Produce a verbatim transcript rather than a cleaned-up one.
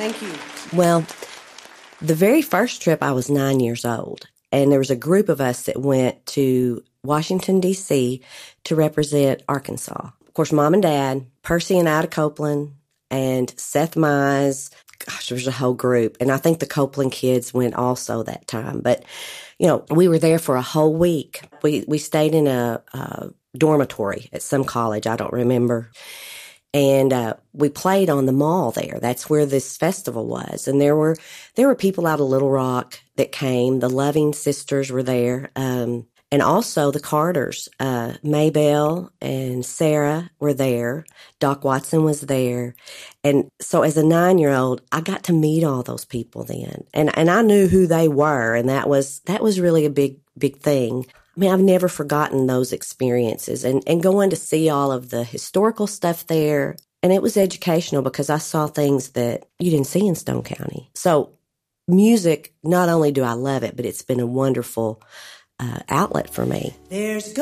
Thank you. Well, the very first trip, I was nine years old, and there was a group of us that went to Washington, D C to represent Arkansas. Of course, Mom and Dad, Percy and Ida Copeland, and Seth Mize. Gosh, there was a whole group. And I think the Copeland kids went also that time. But, you know, we were there for a whole week. We we stayed in a, a dormitory at some college. I don't remember. And uh, we played on the mall there. That's where this festival was. And there were there were people out of Little Rock that came. The Loving sisters were there. Um, and also the Carters. Uh, Maybelle and Sarah were there. Doc Watson was there. And so as a nine-year-old, I got to meet all those people then. And and I knew who they were. And that was that was really a big, big thing. I mean, I've never forgotten those experiences and, and going to see all of the historical stuff there. And it was educational because I saw things that you didn't see in Stone County. So music, not only do I love it, but it's been a wonderful uh, outlet for me. There's